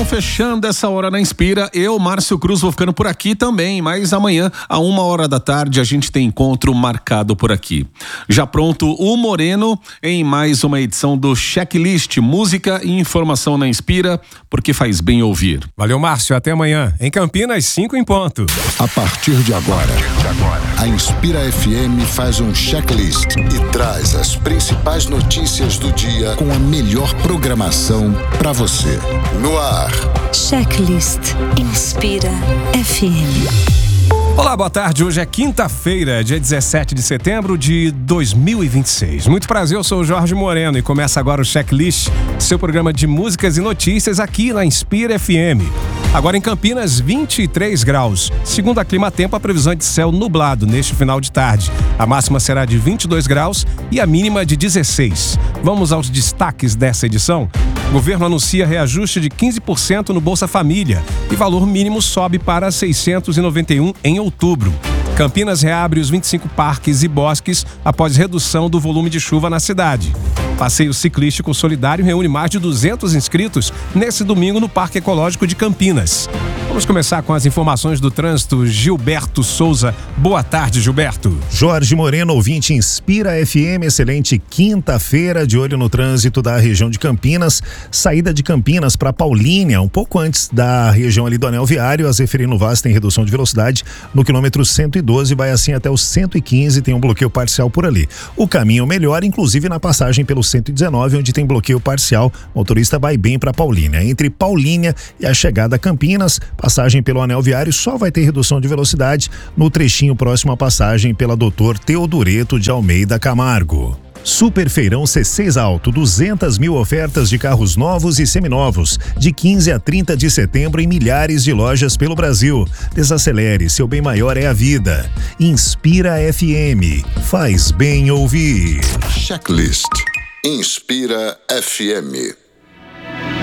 Então, fechando essa hora na Inspira, eu, Márcio Cruz, vou ficando por aqui também, mas amanhã, à 1h a gente tem encontro marcado por aqui. Já pronto o Moreno em mais uma edição do Checklist, música e informação na Inspira, porque faz bem ouvir. Valeu, Márcio, até amanhã. Em Campinas, 5 em ponto. A partir de agora, a Inspira FM faz um checklist e traz as principais notícias do dia com a melhor programação para você. No ar. Checklist Inspira FM. Olá, boa tarde. Hoje é quinta-feira, dia 17 de setembro de 2026. Muito prazer, eu sou o Jorge Moreno e começa agora o Checklist, seu programa de músicas e notícias aqui na Inspira FM. Agora em Campinas, 23 graus. Segundo a Climatempo, a previsão é de céu nublado neste final de tarde. A máxima será de 22 graus e a mínima de 16. Vamos aos destaques dessa edição. O governo anuncia reajuste de 15% no Bolsa Família e valor mínimo sobe para 691 em outubro. Campinas reabre os 25 parques e bosques após redução do volume de chuva na cidade. Passeio ciclístico solidário reúne mais de 200 inscritos nesse domingo no Parque Ecológico de Campinas. Vamos começar com as informações do trânsito. Gilberto Souza. Boa tarde, Gilberto. Jorge Moreno, ouvinte Inspira FM, excelente quinta-feira, de olho no trânsito da região de Campinas. Saída de Campinas para Paulínia, um pouco antes da região ali do Anel Viário. A Zeferino Vaz tem redução de velocidade no quilômetro 112, vai assim até o 115, tem um bloqueio parcial por ali. O caminho melhora, inclusive na passagem pelo 119, onde tem bloqueio parcial. O motorista vai bem para Paulínia. Entre Paulínia e a chegada a Campinas, passagem pelo Anel Viário só vai ter redução de velocidade no trechinho próximo à passagem pela Doutor Teodoreto de Almeida Camargo. Super Feirão C6 Alto, 200 mil ofertas de carros novos e seminovos, de 15 a 30 de setembro em milhares de lojas pelo Brasil. Desacelere, seu bem maior é a vida. Inspira FM, faz bem ouvir. Checklist Inspira FM.